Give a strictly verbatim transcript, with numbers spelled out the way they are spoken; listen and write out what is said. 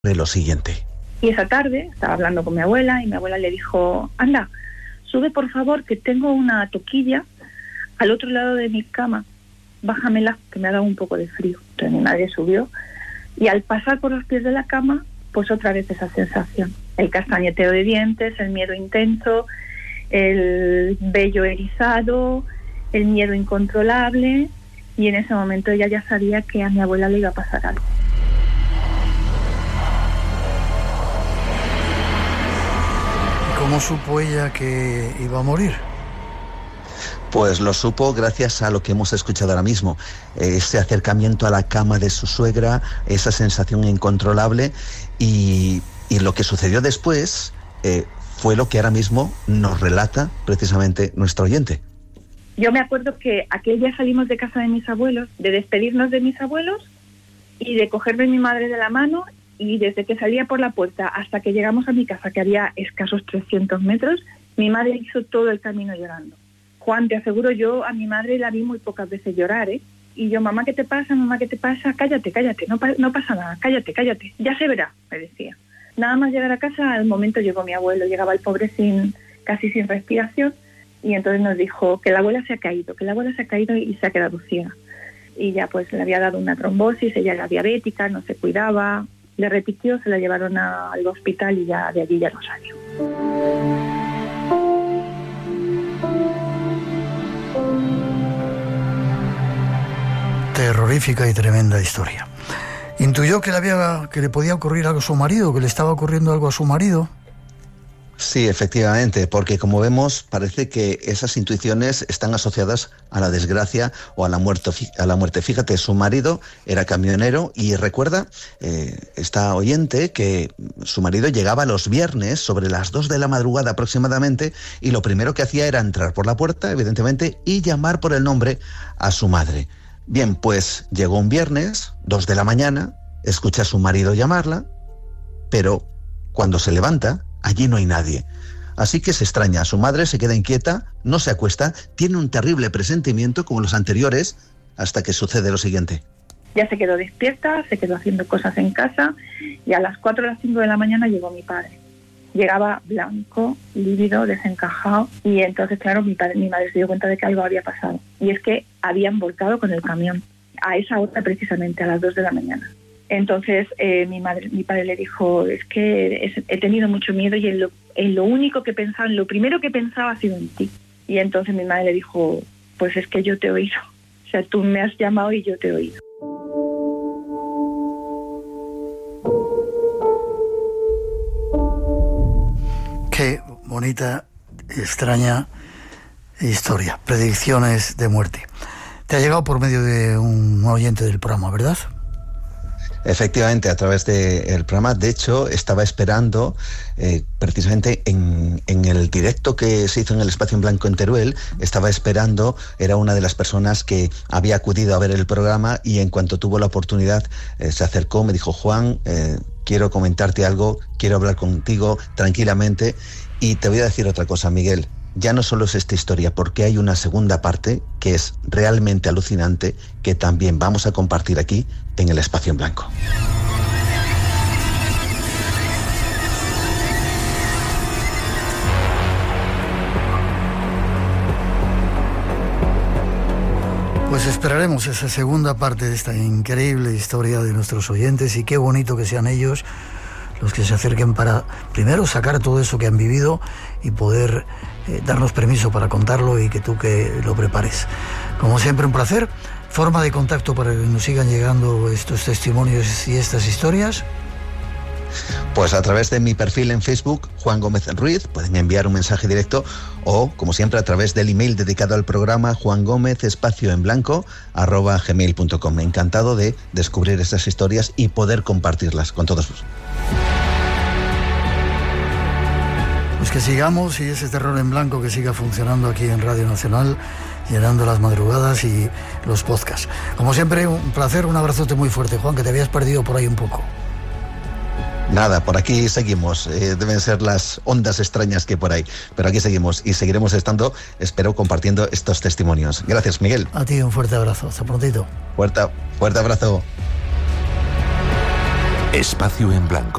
lo siguiente. Y esa tarde estaba hablando con mi abuela y mi abuela le dijo: anda, sube por favor, que tengo una toquilla al otro lado de mi cama, bájamela, que me ha dado un poco de frío. Entonces mi madre subió y al pasar por los pies de la cama, pues otra vez esa sensación, el castañeteo de dientes, el miedo intenso, el vello erizado, el miedo incontrolable, y en ese momento ella ya sabía que a mi abuela le iba a pasar algo. ¿Cómo supo ella que iba a morir? Pues lo supo gracias a lo que hemos escuchado ahora mismo, ese acercamiento a la cama de su suegra, esa sensación incontrolable, y, y lo que sucedió después eh, fue lo que ahora mismo nos relata precisamente nuestro oyente. Yo me acuerdo que aquel día salimos de casa de mis abuelos, de despedirnos de mis abuelos y de cogerme mi madre de la mano, y desde que salía por la puerta hasta que llegamos a mi casa, que había escasos trescientos metros, mi madre hizo todo el camino llorando. Juan, te aseguro, yo a mi madre la vi muy pocas veces llorar, ¿eh? Y yo: mamá, ¿qué te pasa? Mamá, ¿qué te pasa? Cállate, cállate, no, pa- no pasa nada, cállate, cállate, ya se verá, me decía. Nada más llegar a casa, al momento llegó mi abuelo, llegaba el pobre sin casi sin respiración, y entonces nos dijo que la abuela se ha caído, que la abuela se ha caído y se ha quedado ciega. Y ya pues le había dado una trombosis, ella era diabética, no se cuidaba. Le repitió, se la llevaron a, al hospital y ya de allí ya no salió. Terrorífica y tremenda historia. ¿Intuyó que le, había, que le podía ocurrir algo a su marido, que le estaba ocurriendo algo a su marido? Sí, efectivamente, porque como vemos parece que esas intuiciones están asociadas a la desgracia o a la muerte. A la muerte. Fíjate, su marido era camionero y recuerda, eh, esta oyente, que su marido llegaba los viernes sobre las dos de la madrugada aproximadamente, y lo primero que hacía era entrar por la puerta, evidentemente, y llamar por el nombre a su madre. Bien, pues llegó un viernes, dos de la mañana, escucha a su marido llamarla, pero cuando se levanta, allí no hay nadie. Así que se extraña, su madre se queda inquieta, no se acuesta, tiene un terrible presentimiento como los anteriores, hasta que sucede lo siguiente. Ya se quedó despierta, se quedó haciendo cosas en casa, y a las cuatro o las cinco de la mañana llegó mi padre. Llegaba blanco, lívido, desencajado, y entonces, claro, mi, padre, mi madre se dio cuenta de que algo había pasado. Y es que habían volcado con el camión, a esa hora precisamente, a las dos de la mañana. Entonces eh, mi madre, mi padre le dijo: es que es, he tenido mucho miedo, y en lo, en lo único que pensaba, en lo primero que pensaba ha sido en ti. Y entonces mi madre le dijo: pues es que yo te he oído. O sea, tú me has llamado y yo te he oído. Qué bonita, extraña historia. Predicciones de muerte. Te ha llegado por medio de un oyente del programa, ¿verdad? Efectivamente, a través del programa. De hecho, estaba esperando eh, precisamente en, en el directo que se hizo en el Espacio en Blanco en Teruel, estaba esperando, era una de las personas que había acudido a ver el programa, y en cuanto tuvo la oportunidad eh, se acercó, me dijo: Juan, eh, quiero comentarte algo, quiero hablar contigo tranquilamente. Y te voy a decir otra cosa, Miguel. Ya no solo es esta historia, porque hay una segunda parte que es realmente alucinante, que también vamos a compartir aquí en el Espacio en Blanco. Pues esperaremos esa segunda parte de esta increíble historia de nuestros oyentes, y qué bonito que sean ellos los que se acerquen para primero sacar todo eso que han vivido y poder eh, darnos permiso para contarlo, y que tú que lo prepares. Como siempre, un placer. Forma de contacto para que nos sigan llegando estos testimonios y estas historias. Pues a través de mi perfil en Facebook, Juan Gómez Ruiz, pueden enviar un mensaje directo, o, como siempre, a través del email dedicado al programa, Juan Gómez espacio en blanco arroba gmail punto com. Encantado de descubrir estas historias y poder compartirlas con todos vosotros. Pues que sigamos, y ese terror en blanco que siga funcionando aquí en Radio Nacional, llenando las madrugadas y los podcasts. Como siempre, un placer, un abrazote muy fuerte, Juan, que te habías perdido por ahí un poco. Nada, por aquí seguimos, eh, deben ser las ondas extrañas que por ahí, pero aquí seguimos y seguiremos estando, espero, compartiendo estos testimonios. Gracias, Miguel. A ti un fuerte abrazo, hasta prontito. Fuerte, fuerte abrazo. Espacio en Blanco.